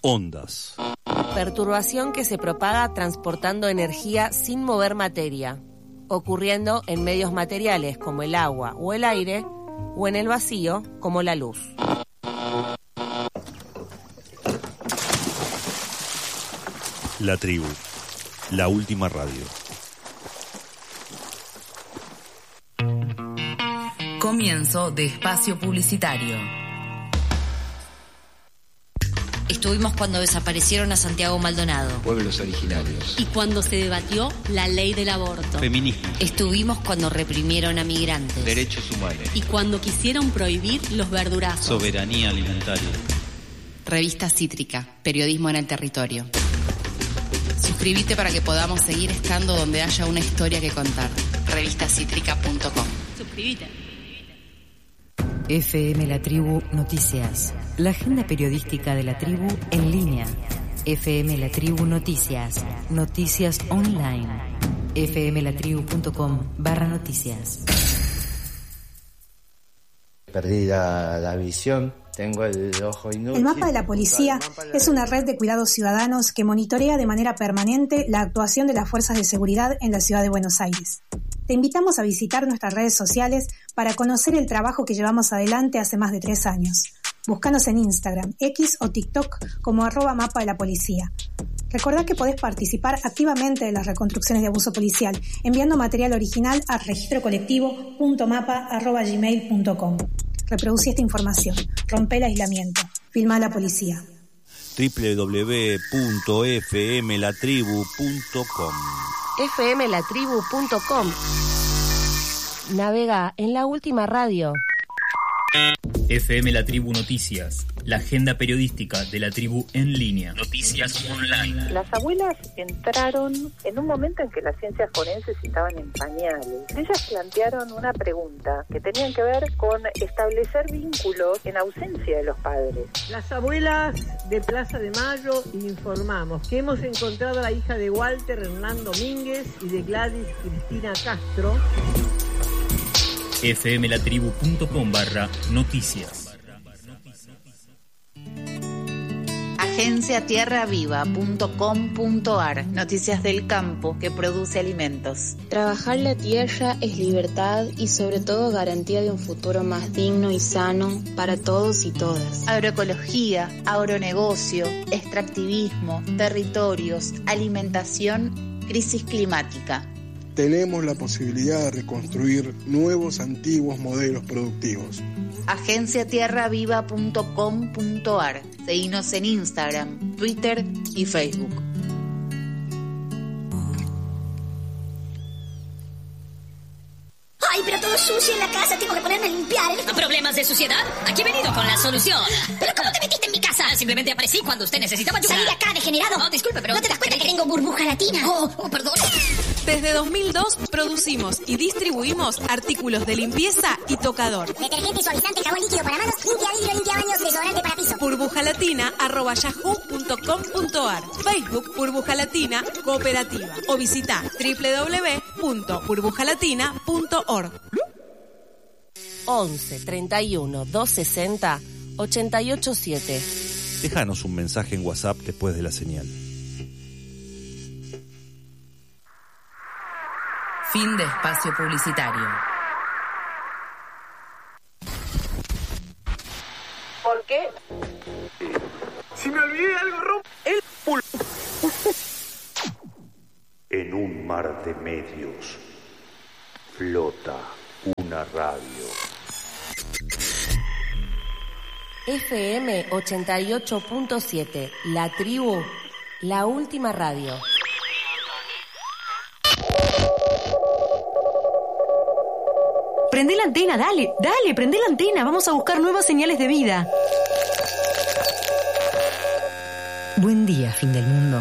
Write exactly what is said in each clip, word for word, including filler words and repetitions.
Ondas. Perturbación que se propaga transportando energía sin mover materia, ocurriendo en medios materiales como el agua o el aire, o en el vacío como la luz. La tribu, la última radio. Comienzo de espacio publicitario. Estuvimos cuando desaparecieron a Santiago Maldonado. Pueblos originarios. Y cuando se debatió la ley del aborto. Feminismo. Estuvimos cuando reprimieron a migrantes. Derechos humanos. Y cuando quisieron prohibir los verdurazos. Soberanía alimentaria. Revista Cítrica, periodismo en el territorio. Suscríbete para que podamos seguir estando donde haya una historia que contar. revista cítrica punto com. Suscríbete. F M La Tribu Noticias. La agenda periodística de la tribu en línea. F M La Tribu Noticias. Noticias online. f m la tribu punto com barra noticias. Perdí la, la visión. Tengo el ojo inútil. El Mapa de la Policía es una red de cuidados ciudadanos que monitorea de manera permanente la actuación de las fuerzas de seguridad en la ciudad de Buenos Aires. Te invitamos a visitar nuestras redes sociales para conocer el trabajo que llevamos adelante hace más de tres años. Búscanos en Instagram, X o TikTok como arroba Mapa de la Policía. Recordá que podés participar activamente de las reconstrucciones de abuso policial enviando material original a registro colectivo punto mapa arroba gmail punto com. Reproducí esta información. Rompe el aislamiento. Filma a la policía. doble u doble u doble u punto f m la tribu punto com. f m la tribu punto com. Navega en la última radio. F M La Tribu Noticias, la agenda periodística de la tribu en línea. Noticias online. Las abuelas entraron en un momento en que las ciencias forenses estaban en pañales. Ellas plantearon una pregunta que tenían que ver con establecer vínculos en ausencia de los padres. Las abuelas de Plaza de Mayo informamos que hemos encontrado a la hija de Walter Hernán Domínguez y de Gladys Cristina Castro. f m la tribu punto com barra noticias. agencia tierra viva punto com punto a r. Noticias del campo que produce alimentos. Trabajar la tierra es libertad y sobre todo garantía de un futuro más digno y sano para todos y todas. Agroecología, agronegocio, extractivismo, territorios, alimentación, crisis climática. Tenemos la posibilidad de reconstruir nuevos antiguos modelos productivos. agencia tierra viva punto com punto a r. Seguinos en Instagram, Twitter y Facebook. ¡Ay, pero todo sucio en la casa! Tengo que ponerme a limpiar. ¿eh? ¿Problemas de suciedad? Aquí he venido con la solución. ¿Pero cómo te metiste en mi casa? Simplemente aparecí cuando usted necesitaba ayuda. ¡Salí de acá, degenerado! No, disculpe, pero... ¿No te das cuenta que tengo burbuja latina? Oh, oh, perdón. Desde dos mil dos producimos y distribuimos artículos de limpieza y tocador. Detergente, suavizante, jabón líquido para manos, limpia vidrio, limpia baños, desodorante para piso. burbujalatina arroba yahoo punto com punto a r. Facebook Burbuja Latina Cooperativa. O visita doble u doble u doble u punto burbujalatina punto org. once, treinta y uno, doscientos sesenta, ochenta y ocho siete. Déjanos un mensaje en WhatsApp después de la señal. Fin de espacio publicitario. ¿Por qué? Si me olvidé algo, romp el pul... En un mar de medios flota una radio. F M ochenta y ocho punto siete. La tribu, la última radio. Prende la antena, dale, dale, prende la antena. Vamos a buscar nuevas señales de vida. Buen día, fin del mundo.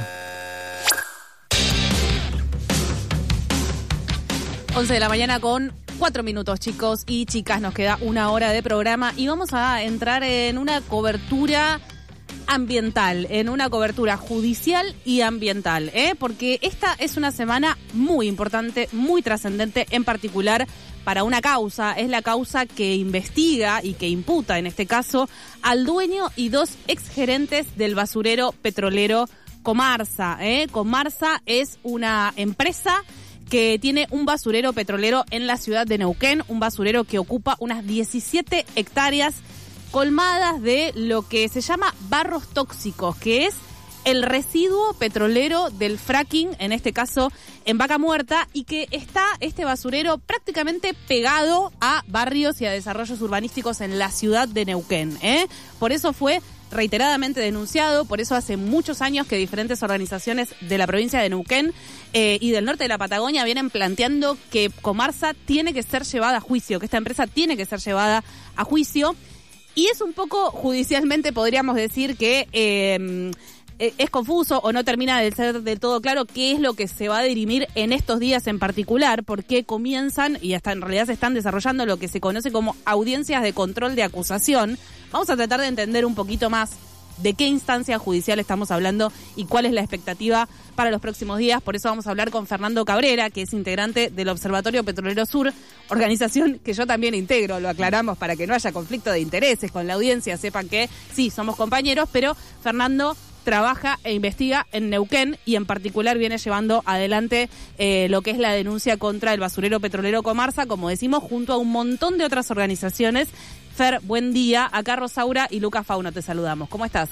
once de la mañana con cuatro minutos, chicos y chicas. Nos queda una hora de programa y vamos a entrar en una cobertura ambiental, en una cobertura judicial y ambiental, ¿eh? Porque esta es una semana muy importante, muy trascendente, en particular para una causa. Es la causa que investiga y que imputa, en este caso, al dueño y dos exgerentes del basurero petrolero Comarsa, ¿eh? Comarsa es una empresa que tiene un basurero petrolero en la ciudad de Neuquén, un basurero que ocupa unas diecisiete hectáreas colmadas de lo que se llama barros tóxicos, que es el residuo petrolero del fracking, en este caso en Vaca Muerta, y que está este basurero prácticamente pegado a barrios y a desarrollos urbanísticos en la ciudad de Neuquén, ¿eh? Por eso fue reiteradamente denunciado, por eso hace muchos años que diferentes organizaciones de la provincia de Neuquén eh, y del norte de la Patagonia vienen planteando que Comarsa tiene que ser llevada a juicio, que esta empresa tiene que ser llevada a juicio. Y es un poco, judicialmente podríamos decir que eh, es confuso o no termina de ser del todo claro qué es lo que se va a dirimir en estos días en particular, porque comienzan y hasta en realidad se están desarrollando lo que se conoce como audiencias de control de acusación. Vamos a tratar de entender un poquito más de qué instancia judicial estamos hablando y cuál es la expectativa para los próximos días. Por eso vamos a hablar con Fernando Cabrera, que es integrante del Observatorio Petrolero Sur, organización que yo también integro, lo aclaramos para que no haya conflicto de intereses con la audiencia, sepan que sí, somos compañeros, pero Fernando trabaja e investiga en Neuquén y en particular viene llevando adelante eh, lo que es la denuncia contra el basurero petrolero Comarsa, como decimos, junto a un montón de otras organizaciones. Fer, buen día. Acá Rosaura y Lucas Fauno te saludamos. ¿Cómo estás?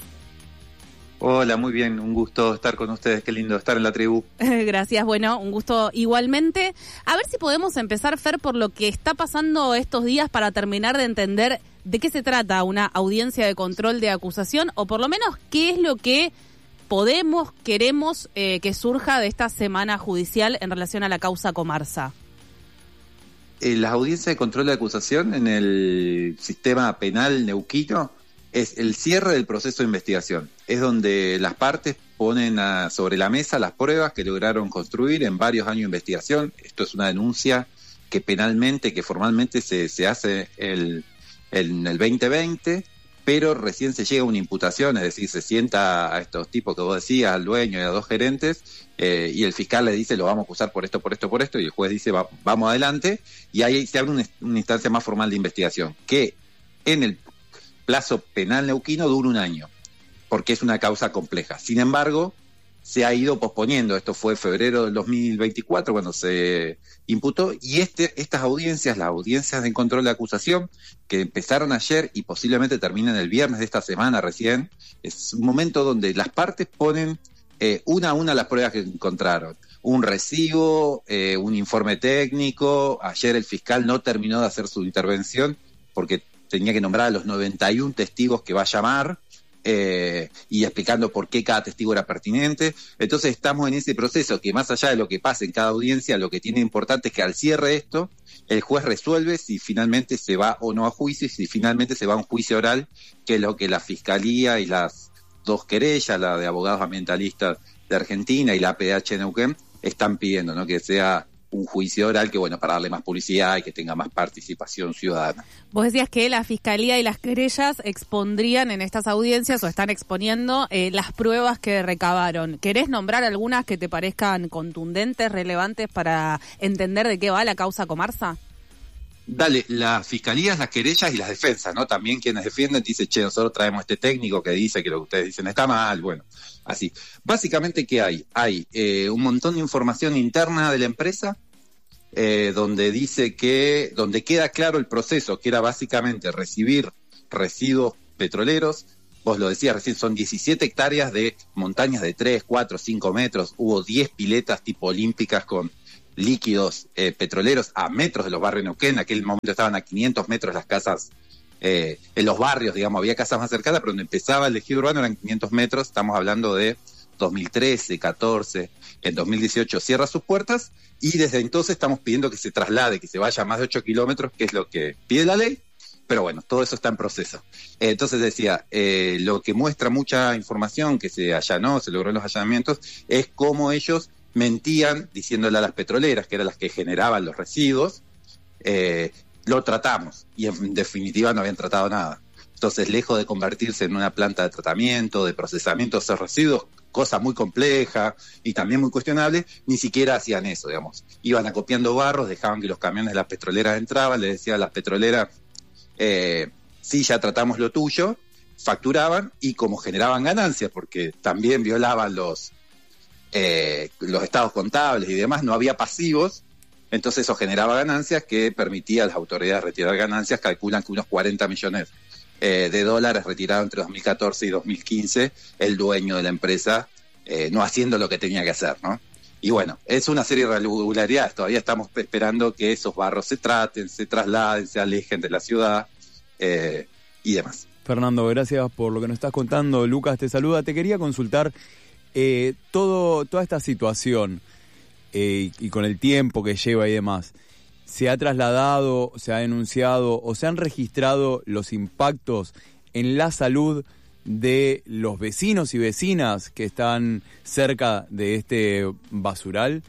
Hola, muy bien. Un gusto estar con ustedes. Qué lindo estar en la tribu. Gracias. Bueno, un gusto igualmente. A ver si podemos empezar, Fer, por lo que está pasando estos días para terminar de entender de qué se trata una audiencia de control de acusación, o por lo menos qué es lo que podemos, queremos eh, que surja de esta semana judicial en relación a la causa Comarsa. Eh, las audiencias de control de acusación en el sistema penal neuquino es el cierre del proceso de investigación. Es donde las partes ponen a, sobre la mesa las pruebas que lograron construir en varios años de investigación. Esto es una denuncia que penalmente, que formalmente se, se hace el, el, en el veinte veinte, pero recién se llega a una imputación, es decir, se sienta a estos tipos que vos decías, al dueño y a dos gerentes, eh, y el fiscal le dice, lo vamos a acusar por esto, por esto, por esto, y el juez dice, va, vamos adelante, y ahí se abre una, una instancia más formal de investigación, que en el plazo penal neuquino dura un año, porque es una causa compleja. Sin embargo, se ha ido posponiendo. Esto fue febrero del dos mil veinticuatro cuando se imputó, y este, estas audiencias, las audiencias de control de acusación, que empezaron ayer y posiblemente terminan el viernes de esta semana recién, es un momento donde las partes ponen eh, una a una las pruebas que encontraron. Un recibo, eh, un informe técnico. Ayer el fiscal no terminó de hacer su intervención porque tenía que nombrar a los noventa y uno testigos que va a llamar, eh, y explicando por qué cada testigo era pertinente. Entonces estamos en ese proceso que, más allá de lo que pase en cada audiencia, lo que tiene importante es que al cierre de esto, el juez resuelve si finalmente se va o no a juicio, y si finalmente se va a un juicio oral, que es lo que la Fiscalía y las dos querellas, la de abogados ambientalistas de Argentina y la A P H de Neuquén, están pidiendo, ¿no? Que sea un juicio oral, que bueno, para darle más publicidad y que tenga más participación ciudadana. Vos decías que la Fiscalía y las querellas expondrían en estas audiencias, o están exponiendo eh, las pruebas que recabaron. ¿Querés nombrar algunas que te parezcan contundentes, relevantes para entender de qué va la causa Comarsa? Dale, las fiscalías, las querellas y las defensas, ¿no? También quienes defienden dicen, che, nosotros traemos este técnico que dice que lo que ustedes dicen está mal, bueno, así. Básicamente, ¿qué hay? Hay eh, un montón de información interna de la empresa, eh, donde dice que, donde queda claro el proceso, que era básicamente recibir residuos petroleros. Vos lo decías recién, son diecisiete hectáreas de montañas de tres, cuatro, cinco metros, hubo diez piletas tipo olímpicas con líquidos eh, petroleros a metros de los barrios de Neuquén. En aquel momento estaban a quinientos metros las casas, eh, en los barrios, digamos, había casas más cercanas, pero donde empezaba el ejido urbano eran quinientos metros. Estamos hablando de dos mil trece, catorce, en dos mil dieciocho cierra sus puertas, y desde entonces estamos pidiendo que se traslade, que se vaya a más de ocho kilómetros, que es lo que pide la ley, pero bueno, todo eso está en proceso. Eh, entonces decía, eh, lo que muestra mucha información que se allanó, se logró en los allanamientos, es cómo ellos mentían diciéndole a las petroleras, que eran las que generaban los residuos, eh, lo tratamos, y en definitiva no habían tratado nada. Entonces, lejos de convertirse en una planta de tratamiento, de procesamiento de esos residuos, cosa muy compleja y también muy cuestionable, ni siquiera hacían eso, digamos. Iban acopiando barros, dejaban que los camiones de las petroleras entraban, le decían a las petroleras, eh, sí, ya tratamos lo tuyo, facturaban, y como generaban ganancias, porque también violaban los, eh, los estados contables y demás, no había pasivos, entonces eso generaba ganancias que permitía a las autoridades retirar ganancias. Calculan que unos cuarenta millones eh, de dólares retiraron entre dos mil catorce y dos mil quince el dueño de la empresa, eh, no haciendo lo que tenía que hacer, ¿no? Y bueno, es una serie de irregularidades. Todavía estamos esperando que esos barros se traten, se trasladen, se alejen de la ciudad eh, y demás. Fernando, gracias por lo que nos estás contando. Lucas te saluda. Te quería consultar eh, todo, toda esta situación eh, y con el tiempo que lleva y demás. ¿Se ha trasladado, se ha denunciado o se han registrado los impactos en la salud de los vecinos y vecinas que están cerca de este basural?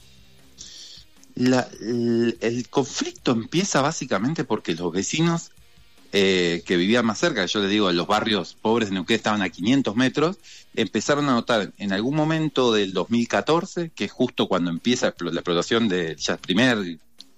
La, el, el conflicto empieza básicamente porque los vecinos eh, que vivían más cerca, yo les digo, los barrios pobres de Neuquén estaban a quinientos metros, empezaron a notar en algún momento del dos mil catorce, que es justo cuando empieza la explotación de ya el primer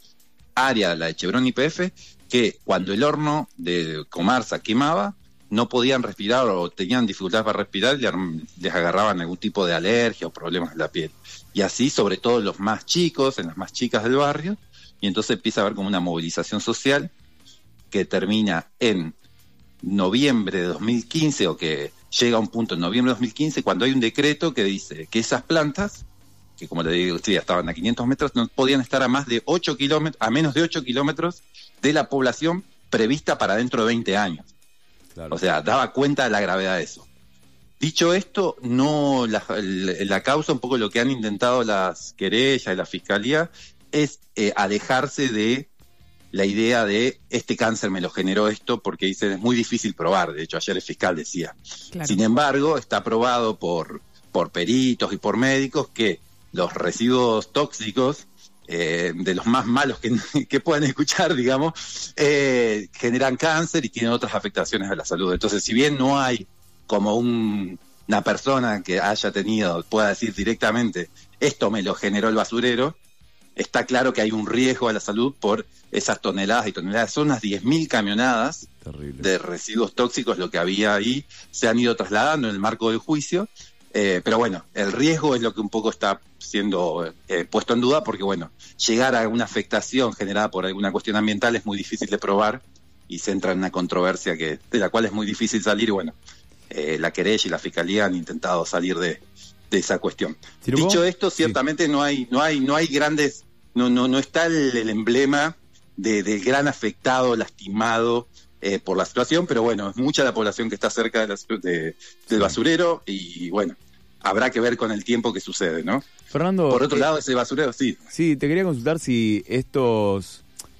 área, la de Chevron Y P F, que cuando el horno de Comarsa quemaba, no podían respirar o tenían dificultad para respirar, les agarraban algún tipo de alergia o problemas en la piel. Y así, sobre todo los más chicos, en las más chicas del barrio, y entonces empieza a haber como una movilización social que termina en noviembre de dos mil quince, o que llega a un punto en noviembre de dos mil quince, cuando hay un decreto que dice que esas plantas, que como le digo, sí, estaban a quinientos metros, no podían estar a más de ocho kilómetros, a menos de ocho kilómetros de la población prevista para dentro de veinte años. Claro. O sea, daba cuenta de la gravedad de eso. Dicho esto, no la, la causa, un poco lo que han intentado las querellas y la fiscalía, es eh, alejarse de la idea de este cáncer me lo generó esto, porque dicen es muy difícil probar. De hecho, ayer el fiscal decía. Claro. Sin embargo, está probado por, por peritos y por médicos que los residuos tóxicos, eh, de los más malos que, que puedan escuchar, digamos, eh, generan cáncer y tienen otras afectaciones a la salud. Entonces, si bien no hay como un, una persona que haya tenido, pueda decir directamente, esto me lo generó el basurero, está claro que hay un riesgo a la salud por esas toneladas y toneladas. Son unas diez mil camionadas Terrible. de residuos tóxicos lo que había ahí, se han ido trasladando en el marco del juicio. Eh, pero bueno, el riesgo es lo que un poco está siendo eh, puesto en duda, porque bueno, llegar a una afectación generada por alguna cuestión ambiental es muy difícil de probar y se entra en una controversia que de la cual es muy difícil salir. Y bueno, eh, la querella y la fiscalía han intentado salir de, de esa cuestión. ¿Sirvo? Dicho esto, ciertamente sí. no hay no hay no hay grandes, no no no está el, el emblema de, del gran afectado, lastimado eh, por la situación, pero bueno, es mucha la población que está cerca de la, de, del basurero y bueno, habrá que ver con el tiempo que sucede, ¿no? Fernando, por otro eh, lado, ese basurero, sí. Sí, te quería consultar si estos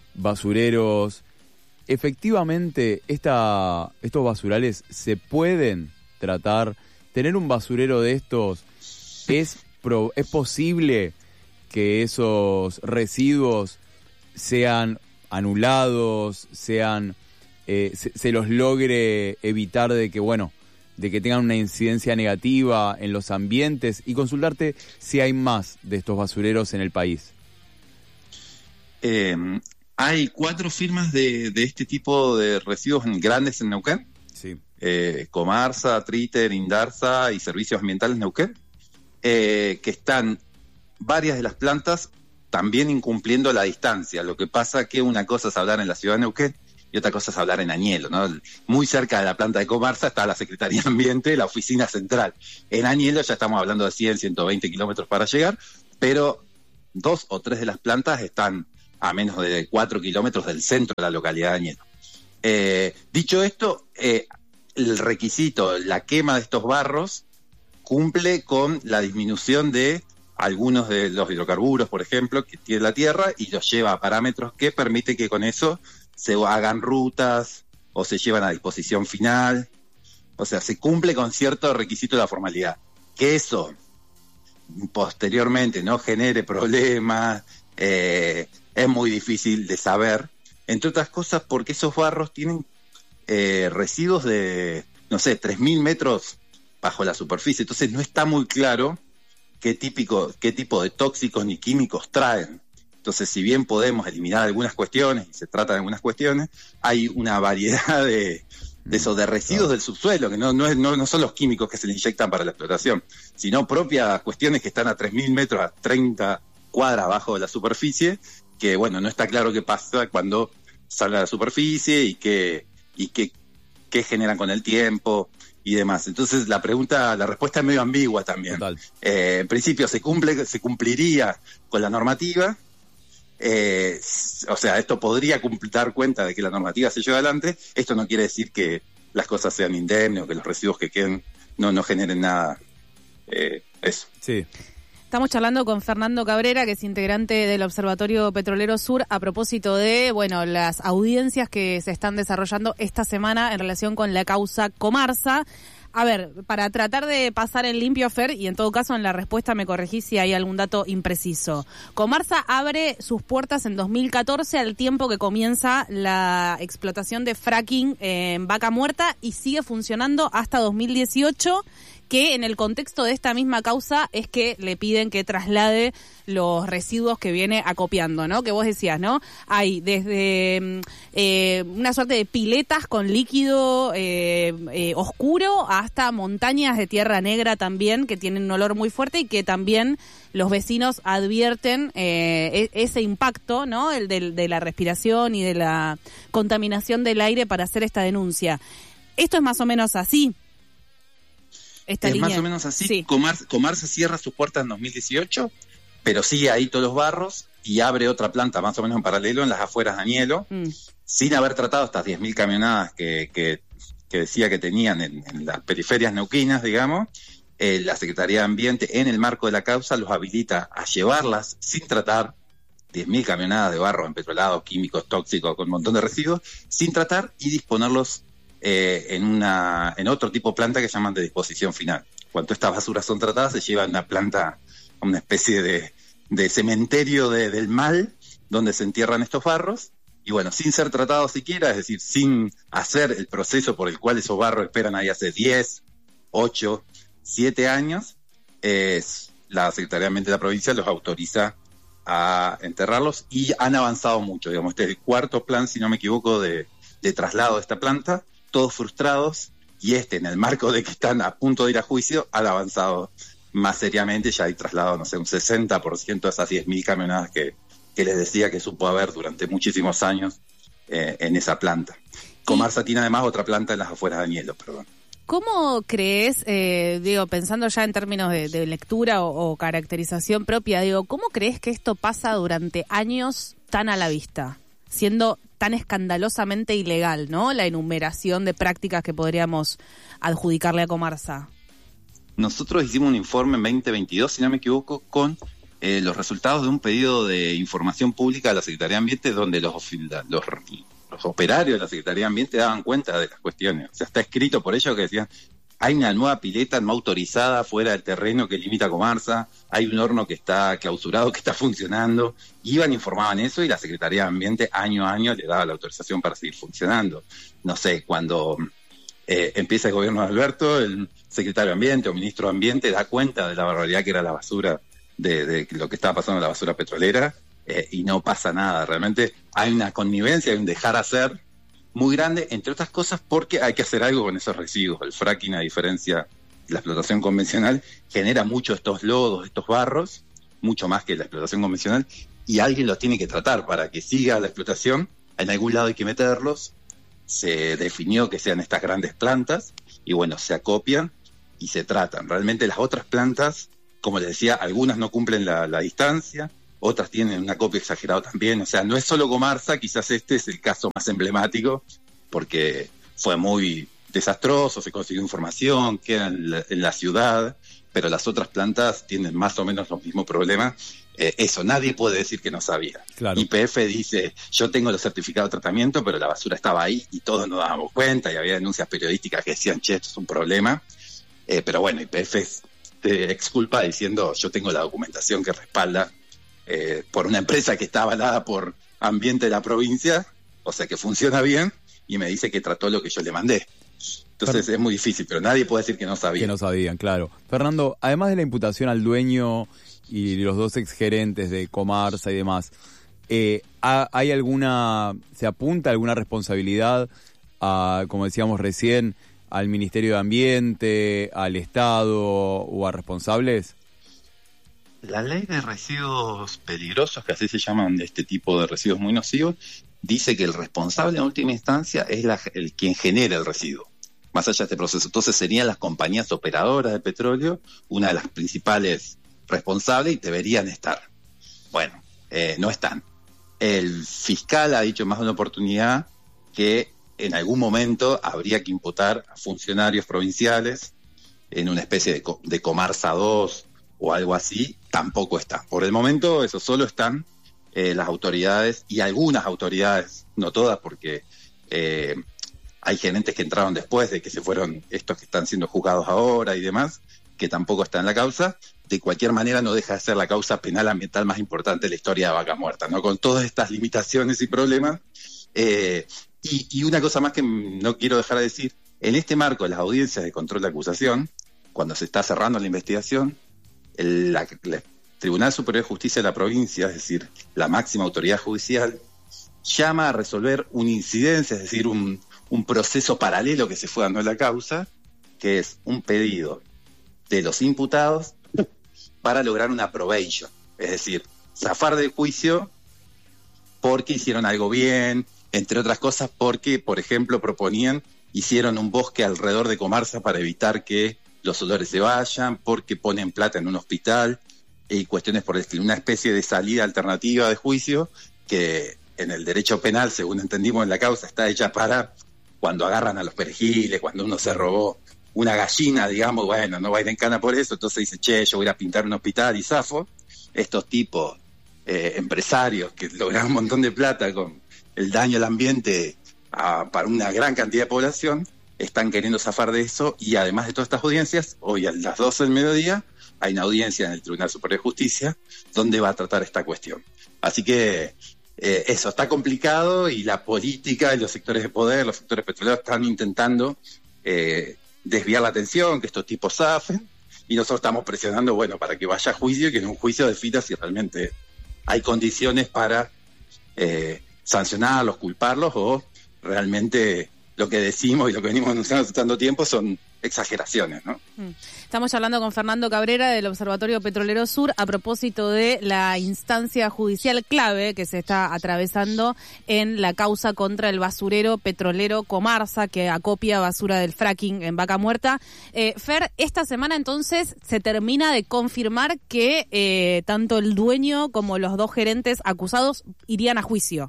basureros, efectivamente, esta, estos basurales se pueden tratar. Tener un basurero de estos, ¿es, pro, es posible que esos residuos sean anulados, sean eh, se, se los logre evitar de que, bueno, de que tengan una incidencia negativa en los ambientes, y consultarte si hay más de estos basureros en el país? Eh, hay cuatro firmas de, de este tipo de residuos grandes en Neuquén. Sí. Eh, Comarsa, Triter, Indarsa y Servicios Ambientales Neuquén, eh, que están varias de las plantas también incumpliendo la distancia. Lo que pasa que una cosa es hablar en la ciudad de Neuquén y otra cosa es hablar en Añelo, ¿no? Muy cerca de la planta de Comarsa está la Secretaría de Ambiente, la oficina central. En Añelo ya estamos hablando de cien, ciento veinte kilómetros para llegar, pero dos o tres de las plantas están a menos de cuatro kilómetros del centro de la localidad de Añelo. Eh, dicho esto, eh, el requisito, la quema de estos barros, cumple con la disminución de algunos de los hidrocarburos, por ejemplo, que tiene la tierra, y los lleva a parámetros que permite que con eso se hagan rutas o se llevan a disposición final. O sea, se cumple con cierto requisito de la formalidad. Que eso posteriormente no genere problemas, eh, es muy difícil de saber, entre otras cosas porque esos barros tienen eh, residuos de, no sé, tres mil metros bajo la superficie. Entonces no está muy claro qué, típico, qué tipo de tóxicos ni químicos traen. Entonces, si bien podemos eliminar algunas cuestiones, y se tratan algunas cuestiones, hay una variedad de, de esos de residuos del subsuelo, que no, no, es, no, no son los químicos que se le inyectan para la explotación, sino propias cuestiones que están a tres mil metros, a treinta cuadras abajo de la superficie, que bueno, no está claro qué pasa cuando sale a la superficie y qué, y qué, qué generan con el tiempo y demás. Entonces la pregunta, la respuesta es medio ambigua también. Eh, en principio se cumple, se cumpliría con la normativa. Eh, o sea, esto podría dar cuenta de que la normativa se lleva adelante. Esto no quiere decir que las cosas sean indemnes o que los residuos que queden no, no generen nada. Eh, eso. Sí. Estamos charlando con Fernando Cabrera, que es integrante del Observatorio Petrolero Sur, a propósito de, bueno, las audiencias que se están desarrollando esta semana en relación con la causa Comarsa. A ver, para tratar de pasar en limpio, Fer, y en todo caso en la respuesta me corregí si hay algún dato impreciso. Comarsa abre sus puertas en dos mil catorce, al tiempo que comienza la explotación de fracking en Vaca Muerta, y sigue funcionando hasta dos mil dieciocho, que en el contexto de esta misma causa es que le piden que traslade los residuos que viene acopiando, ¿no? Que vos decías, ¿no? Hay desde eh, una suerte de piletas con líquido eh, eh, oscuro hasta montañas de tierra negra también, que tienen un olor muy fuerte y que también los vecinos advierten eh, ese impacto, ¿no? El de, de la respiración y de la contaminación del aire para hacer esta denuncia. Esto es más o menos así. Esta es línea. Más o menos así. Sí. Comar, Comarsa cierra sus puertas en dos mil dieciocho, pero sigue ahí todos los barros y abre otra planta más o menos en paralelo en las afueras de Añelo, mm. sin haber tratado estas diez mil camionadas que, que, que decía que tenían en, en las periferias neuquinas, digamos. Eh, la Secretaría de Ambiente, en el marco de la causa, los habilita a llevarlas sin tratar, diez mil camionadas de barro empetrolados, químicos, tóxicos, con un montón de residuos, sin tratar y disponerlos Eh, en una en otro tipo de planta que llaman de disposición final. Cuando estas basuras son tratadas, se llevan a una planta, a una especie de, de cementerio de, del mal, donde se entierran estos barros, y bueno, sin ser tratados siquiera, es decir, sin hacer el proceso por el cual esos barros esperan ahí hace diez, ocho, siete años, eh, la Secretaría de Ambiente de la provincia los autoriza a enterrarlos, y han avanzado mucho, digamos, este es el cuarto plan, si no me equivoco, de, de traslado de esta planta, todos frustrados, y este, en el marco de que están a punto de ir a juicio, han avanzado más seriamente. Ya hay trasladado, no sé, un sesenta por ciento de esas diez mil camionadas que, que les decía que supo haber durante muchísimos años eh, en esa planta. Comarsa tiene además otra planta en las afueras de Añelo, perdón. ¿Cómo crees, eh, digo, pensando ya en términos de, de lectura o, o caracterización propia, digo, ¿cómo crees que esto pasa durante años tan a la vista, siendo tan escandalosamente ilegal, ¿no? La enumeración de prácticas que podríamos adjudicarle a Comarsa. Nosotros hicimos un informe en veinte veintidós, si no me equivoco, con eh, los resultados de un pedido de información pública a la Secretaría de Ambiente, donde los, los, los operarios de la Secretaría de Ambiente daban cuenta de las cuestiones. O sea, está escrito por ellos que decían, hay una nueva pileta no autorizada fuera del terreno que limita Comarsa, hay un horno que está clausurado, que está funcionando. Iban, informaban eso, y la Secretaría de Ambiente año a año le daba la autorización para seguir funcionando. No sé, cuando eh, empieza el gobierno de Alberto, el secretario de Ambiente o ministro de Ambiente da cuenta de la barbaridad que era la basura, de, de lo que estaba pasando en la basura petrolera, eh, y no pasa nada. Realmente hay una connivencia, hay un dejar hacer muy grande, entre otras cosas porque hay que hacer algo con esos residuos. El fracking, a diferencia de la explotación convencional, genera mucho estos lodos, estos barros, mucho más que la explotación convencional, y alguien los tiene que tratar para que siga la explotación. En algún lado hay que meterlos. Se definió que sean estas grandes plantas, y bueno, se acopian y se tratan. Realmente las otras plantas, como les decía, algunas no cumplen la, la distancia, otras tienen un acopio exagerado también. O sea, no es solo Comarsa, quizás este es el caso más emblemático, porque fue muy desastroso, se consiguió información, queda en la, en la ciudad, pero las otras plantas tienen más o menos los mismos problemas. Eh, eso, nadie puede decir que no sabía. Claro. Y P F dice, yo tengo los certificados de tratamiento, pero la basura estaba ahí y todos nos dábamos cuenta, y había denuncias periodísticas que decían, che, esto es un problema. Eh, pero bueno, Y P F te exculpa diciendo, yo tengo la documentación que respalda eh, por una empresa que está avalada por Ambiente de la provincia, o sea que funciona bien, y me dice que trató lo que yo le mandé. Entonces es muy difícil, pero nadie puede decir que no sabía. Que no sabían, claro. Fernando, además de la imputación al dueño y los dos exgerentes de Comarsa y demás, eh, ¿hay alguna, se apunta alguna responsabilidad a, como decíamos recién, al Ministerio de Ambiente, al Estado o a responsables? La ley de residuos peligrosos, que así se llaman este tipo de residuos muy nocivos, dice que el responsable en última instancia es la, el quien genera el residuo, más allá de este proceso. Entonces serían las compañías operadoras de petróleo una de las principales responsables y deberían estar. Bueno, eh, no están. El fiscal ha dicho más de una oportunidad que en algún momento habría que imputar a funcionarios provinciales en una especie de, co- de Comarsa dos o algo así. Tampoco está. Por el momento eso solo están eh, las autoridades y algunas autoridades, no todas, porque eh, hay gerentes que entraron después de que se fueron estos que están siendo juzgados ahora y demás, que tampoco están en la causa. De cualquier manera no deja de ser la causa penal ambiental más importante de la historia de Vaca Muerta, ¿no? Con todas estas limitaciones y problemas. Eh, y, y una cosa más que no quiero dejar de decir, en este marco de las audiencias de control de acusación, cuando se está cerrando la investigación, el la, la Tribunal Superior de Justicia de la provincia, es decir, la máxima autoridad judicial, llama a resolver una incidencia, es decir, un, un proceso paralelo que se fue dando en la causa, que es un pedido de los imputados para lograr una probation, es decir, zafar del juicio porque hicieron algo bien, entre otras cosas porque, por ejemplo, proponían, hicieron un bosque alrededor de Comarsa para evitar que los olores se vayan, porque ponen plata en un hospital y cuestiones por el estilo, una especie de salida alternativa de juicio que en el derecho penal, según entendimos en la causa, está hecha para cuando agarran a los perejiles, cuando uno se robó una gallina, digamos, bueno, no va a ir en cana por eso, entonces dice, che, yo voy a ir a pintar un hospital y zafo. Estos tipos eh, empresarios que logran un montón de plata con el daño al ambiente a, para una gran cantidad de población, están queriendo zafar de eso, y además de todas estas audiencias, hoy a las doce del mediodía hay una audiencia en el Tribunal Superior de Justicia donde va a tratar esta cuestión. Así que eh, eso, está complicado, y la política y los sectores de poder, los sectores petroleros están intentando eh, desviar la atención, que estos tipos zafen, y nosotros estamos presionando, bueno, para que vaya a juicio y que en un juicio defina si realmente hay condiciones para eh, sancionarlos, culparlos, o realmente lo que decimos y lo que venimos anunciando hace tanto tiempo son exageraciones, ¿no? Estamos hablando con Fernando Cabrera del Observatorio Petrolero Sur a propósito de la instancia judicial clave que se está atravesando en la causa contra el basurero petrolero Comarsa, que acopia basura del fracking en Vaca Muerta. Eh, Fer, esta semana entonces se termina de confirmar que eh, tanto el dueño como los dos gerentes acusados irían a juicio.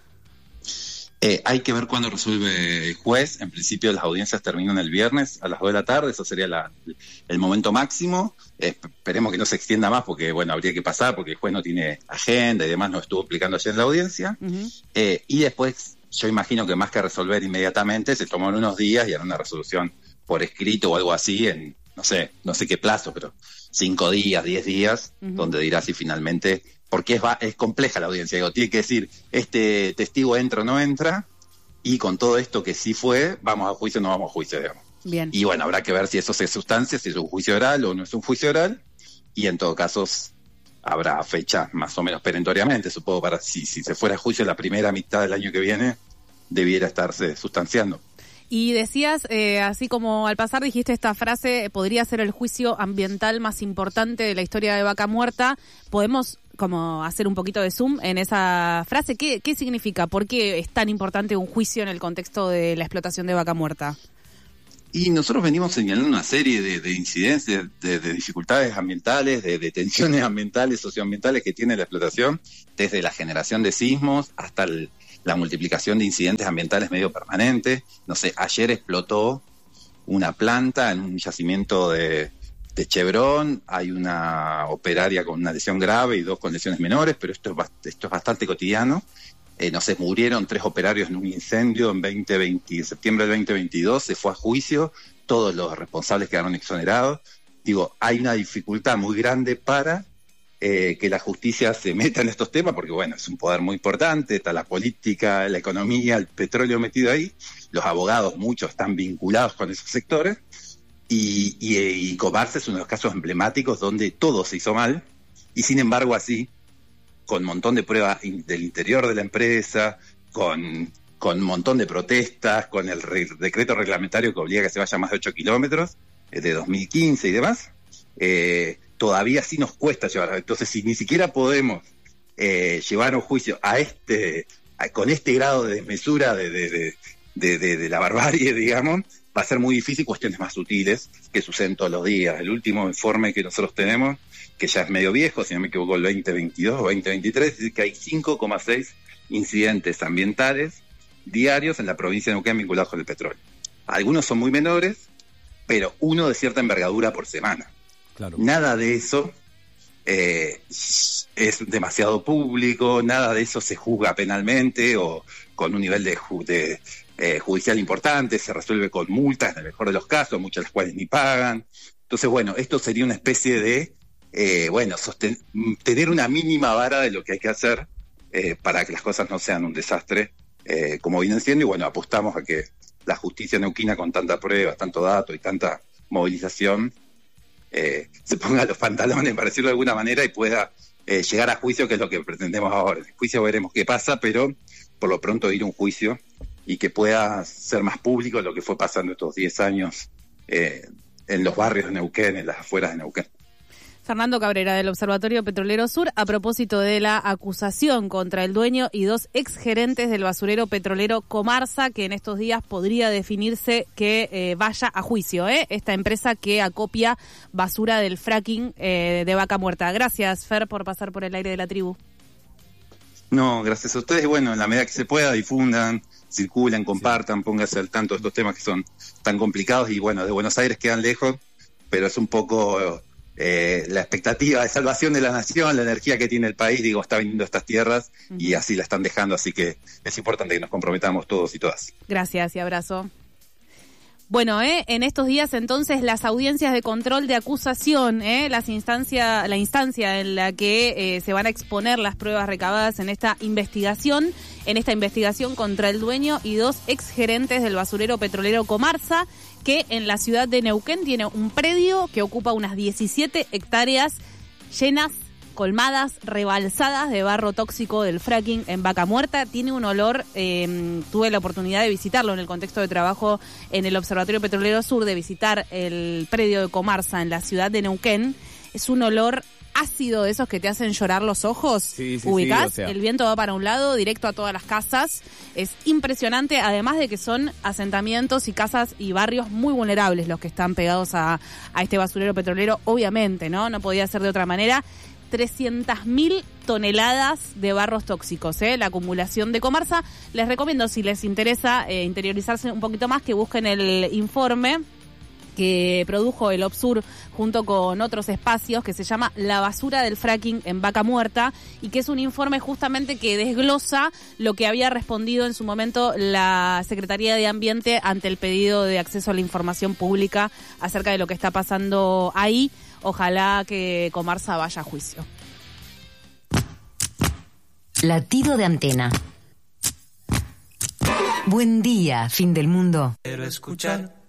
Eh, hay que ver cuándo resuelve el juez. En principio las audiencias terminan el viernes a las dos de la tarde, eso sería la, el momento máximo. Eh, esperemos que no se extienda más porque, bueno, habría que pasar porque el juez no tiene agenda y demás, nos estuvo explicando ayer en la audiencia. Uh-huh. Eh, y después, yo imagino que más que resolver inmediatamente, se toman unos días y harán una resolución por escrito o algo así en, no sé, no sé qué plazo, pero cinco días, diez días, uh-huh. donde dirá si finalmente... porque es, va, es compleja la audiencia, digo, tiene que decir, este testigo entra o no entra, y con todo esto que sí fue, vamos a juicio o no vamos a juicio, digamos. Bien. Y bueno, habrá que ver si eso se sustancia, si es un juicio oral o no es un juicio oral, y en todo caso habrá fecha más o menos perentoriamente, supongo, para si, si se fuera a juicio la primera mitad del año que viene, debiera estarse sustanciando. Y decías, eh, así como al pasar dijiste esta frase, podría ser el juicio ambiental más importante de la historia de Vaca Muerta. ¿Podemos como hacer un poquito de zoom en esa frase? ¿Qué, qué significa? ¿Por qué es tan importante un juicio en el contexto de la explotación de Vaca Muerta? Y nosotros venimos señalando una serie de, de incidencias, de, de dificultades ambientales, de, de tensiones ambientales, socioambientales que tiene la explotación, desde la generación de sismos hasta el la multiplicación de incidentes ambientales medio permanentes. No sé, ayer explotó una planta en un yacimiento de, de Chevron, hay una operaria con una lesión grave y dos con lesiones menores, pero esto es, esto es bastante cotidiano. Eh, no sé, murieron tres operarios en un incendio en veinte veinte, en septiembre del veinte veintidós, se fue a juicio, todos los responsables quedaron exonerados. Digo, hay una dificultad muy grande para eh, que la justicia se meta en estos temas, porque bueno, es un poder muy importante, está la política, la economía, el petróleo metido ahí, los abogados, muchos están vinculados con esos sectores, y, y, y Comarsa es uno de los casos emblemáticos donde todo se hizo mal, y sin embargo así, con un montón de pruebas in, del interior de la empresa, con, con un montón de protestas, con el re, decreto reglamentario que obliga a que se vaya más de ocho kilómetros, eh, de dos mil quince y demás, eh, todavía sí nos cuesta llevar. Entonces, si ni siquiera podemos eh, llevar a un juicio a este, a, con este grado de desmesura de, de, de, de, de, de la barbarie, digamos, va a ser muy difícil cuestiones más sutiles que suceden todos los días. El último informe que nosotros tenemos, que ya es medio viejo, si no me equivoco, el veinte veintidós o veinte veintitrés, dice que hay cinco coma seis incidentes ambientales diarios en la provincia de Neuquén vinculados con el petróleo. Algunos son muy menores, pero uno de cierta envergadura por semana. Claro. Nada de eso eh, es demasiado público, nada de eso se juzga penalmente o con un nivel de, ju- de eh, judicial importante, se resuelve con multas en el mejor de los casos, muchas de las cuales ni pagan. Entonces, bueno, esto sería una especie de, eh, bueno, sosten- tener una mínima vara de lo que hay que hacer eh, para que las cosas no sean un desastre, eh, como vienen siendo, y bueno, apostamos a que la justicia neuquina, con tanta prueba, tanto dato y tanta movilización, Eh, se ponga los pantalones, para decirlo de alguna manera, y pueda eh, llegar a juicio, que es lo que pretendemos ahora. En el juicio veremos qué pasa, pero por lo pronto ir a un juicio y que pueda ser más público lo que fue pasando estos diez años eh, en los barrios de Neuquén, en las afueras de Neuquén. Fernando Cabrera, del Observatorio Petrolero Sur, a propósito de la acusación contra el dueño y dos exgerentes del basurero petrolero Comarsa, que en estos días podría definirse que eh, vaya a juicio, ¿eh? Esta empresa que acopia basura del fracking eh, de Vaca Muerta. Gracias, Fer, por pasar por el aire de la tribu. No, gracias a ustedes. Bueno, en la medida que se pueda, difundan, circulen, compartan, pónganse al tanto de estos temas que son tan complicados, y bueno, de Buenos Aires quedan lejos, pero es un poco... Eh, la expectativa de salvación de la nación, la energía que tiene el país, digo, está viniendo a estas tierras uh-huh. y así la están dejando, así que es importante que nos comprometamos todos y todas. Gracias y abrazo. Bueno, eh, en estos días entonces las audiencias de control de acusación, eh, las instancia, la instancia en la que eh, se van a exponer las pruebas recabadas en esta investigación, en esta investigación contra el dueño y dos exgerentes del basurero petrolero Comarsa, que en la ciudad de Neuquén tiene un predio que ocupa unas diecisiete hectáreas llenas, colmadas, rebalsadas de barro tóxico del fracking en Vaca Muerta. Tiene un olor, eh, tuve la oportunidad de visitarlo en el contexto de trabajo en el Observatorio Petrolero Sur, de visitar el predio de Comarsa en la ciudad de Neuquén. Es un olor ácido de esos que te hacen llorar los ojos. Sí, sí, ubicás, sí, o sea. El viento va para un lado, directo a todas las casas. Es impresionante, además de que son asentamientos y casas y barrios muy vulnerables los que están pegados a, a este basurero petrolero, obviamente, ¿no? No podía ser de otra manera. trescientas mil toneladas de barros tóxicos, ¿eh? La acumulación de Comarsa. Les recomiendo, si les interesa eh, interiorizarse un poquito más, que busquen el informe que produjo el OBSUR junto con otros espacios, que se llama La basura del fracking en Vaca Muerta, y que es un informe justamente que desglosa lo que había respondido en su momento la Secretaría de Ambiente ante el pedido de acceso a la información pública acerca de lo que está pasando ahí. Ojalá que Comarsa vaya a juicio. Latido de antena. Buen día, fin del mundo. Quiero escuchar